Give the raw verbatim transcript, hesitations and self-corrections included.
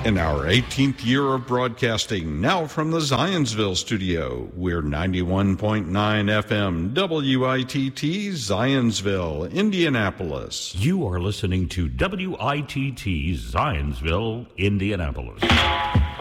In our eighteenth year of broadcasting, now from the Zionsville studio, we're ninety-one point nine F M W I T T Zionsville, Indianapolis. You are listening to W I T T Zionsville, Indianapolis.